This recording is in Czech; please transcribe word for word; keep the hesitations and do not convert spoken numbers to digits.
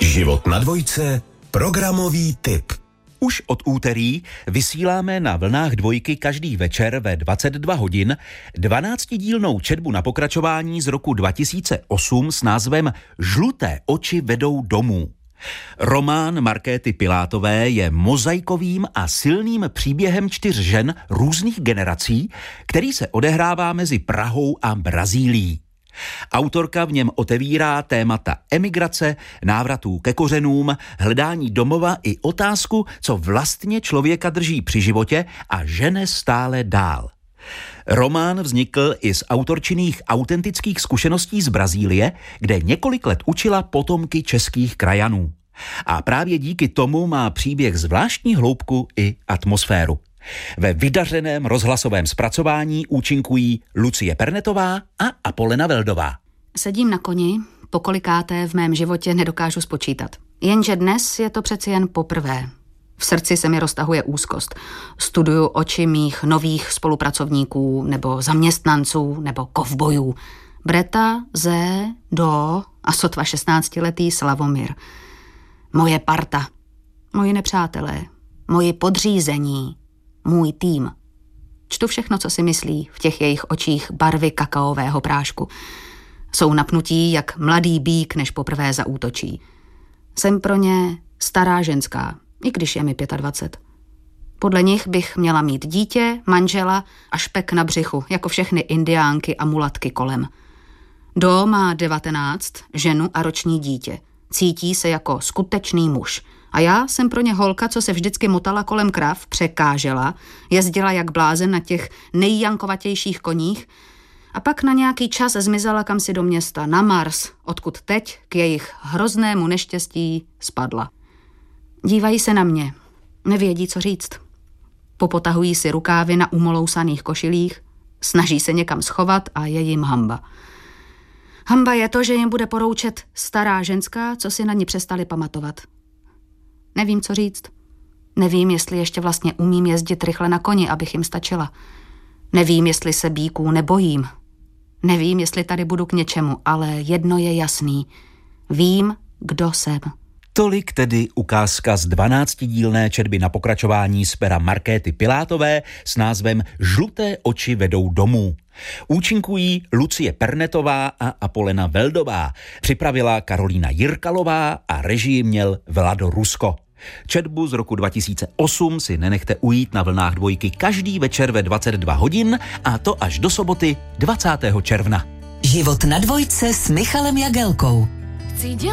Život na dvojce, programový tip. Už od úterý vysíláme na vlnách dvojky každý večer ve dvacet dva hodin dvanáctidílnou četbu na pokračování z roku dva tisíce osm s názvem Žluté oči vedou domů. Román Markéty Pilátové je mozaikovým a silným příběhem čtyř žen různých generací, který se odehrává mezi Prahou a Brazílií. Autorka v něm otevírá témata emigrace, návratů ke kořenům, hledání domova i otázku, co vlastně člověka drží při životě a žene stále dál. Román vznikl i z autorčiných autentických zkušeností z Brazílie, kde několik let učila potomky českých krajanů. A právě díky tomu má příběh zvláštní hloubku i atmosféru. Ve vydařeném rozhlasovém zpracování účinkují Lucie Pernetová a Apolena Veldová. Sedím na koni, pokolikáté v mém životě nedokážu spočítat. Jenže dnes je to přeci jen poprvé. V srdci se mi roztahuje úzkost. Studuju oči mých nových spolupracovníků, nebo zaměstnanců, nebo kovbojů. Breta, Zé, Do a sotva šestnáctiletý Slavomír. Moje parta, moji nepřátelé, moji podřízení, můj tým. Čtu všechno, co si myslí v těch jejich očích barvy kakaového prášku. Jsou napnutí jak mladý býk, než poprvé zaútočí. Jsem pro ně stará ženská, i když je mi dvacet pět. Podle nich bych měla mít dítě, manžela a špek na břichu, jako všechny indiánky a mulatky kolem. Do má devatenáct, ženu a roční dítě. Cítí se jako skutečný muž. A já jsem pro ně holka, co se vždycky motala kolem krav, překážela, jezdila jak blázen na těch nejjankovatějších koních a pak na nějaký čas zmizela kamsi do města, na Mars, odkud teď k jejich hroznému neštěstí spadla. Dívají se na mě, nevědí, co říct. Popotahují si rukávy na umolousaných košilích, snaží se někam schovat a je jim hamba. Hamba je to, že jim bude poroučet stará ženská, co si na ní přestali pamatovat. Nevím, co říct. Nevím, jestli ještě vlastně umím jezdit rychle na koni, abych jim stačila. Nevím, jestli se býků nebojím. Nevím, jestli tady budu k něčemu, ale jedno je jasný. Vím, kdo jsem. Tolik tedy ukázka z dvanáctidílné četby na pokračování z pera Markéty Pilátové s názvem Žluté oči vedou domů. Účinkují Lucie Pernetová a Apolena Veldová. Připravila Karolína Jirkalová a režii měl Vlado Rusko. Četbu z roku dva tisíce osm si nenechte ujít na vlnách dvojky každý večer ve dvacet dva hodin, a to až do soboty dvacátého června. Život na dvojce s Michalem Jagelkou.